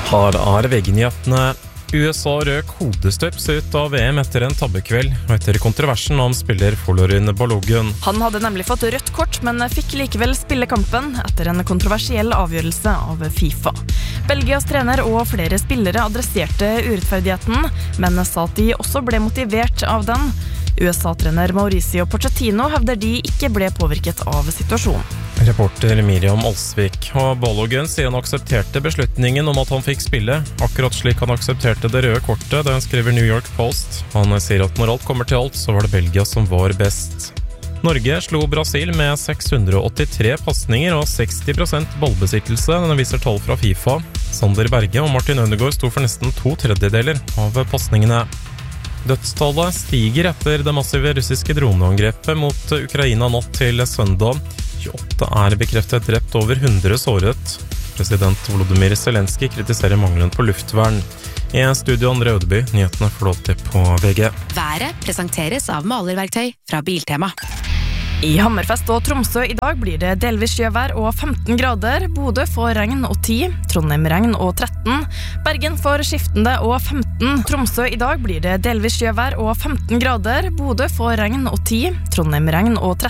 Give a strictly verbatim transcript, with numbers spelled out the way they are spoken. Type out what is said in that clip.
Her er V G-nyhetene. U S A røk hodestøps ut av V M etter en tabbekveld, og etter kontroversen om spiller Folarin Balogun. Han hadde nemlig fått rødt kort, men fikk likevel spille kampen etter en kontroversiell avgjørelse av FIFA. Belgias trener og flere spillere adresserte urettferdigheten, men sa at de også ble motivert av den. U S A-trener Mauricio Pochettino hevder de ikke ble påvirket av situasjonen. Reporter Miriam Olsvik. Og Balogun sier han aksepterte beslutningen om at han fikk spille, akkurat slik han aksepterte det røde kortet, det skriver New York Post. Han sier at når alt kommer til alt, så var det Belgia som var best. Norge slo Brasil med seks hundre og åttitre passninger og seksti prosent ballbesittelse, denne viser tall fra FIFA. Sander Berge og Martin Ødegaard sto for nesten to tredjedeler av passningene. Dødstallet stiger etter det massive russiske droneangrepet mot Ukraina natt til søndag. tjueåtte er bekreftet drept, over hundre såret. President Volodymyr Zelensky kritiserer mangelen på luftvern. I studio Andre Ødeby, nyhetene får du alltid på V G. Været presenteres av malerverktøy fra Biltema. I Hammerfest og Tromsø i dag blir det delvis sjøvær og femten grader. Bodø får regn og ti, Trondheim regn og tretten, Bergen får skiftende og femten. Tromsø i dag blir det delvis sjøvær og femten grader. Bodø får regn og ti, Trondheim regn og tretten.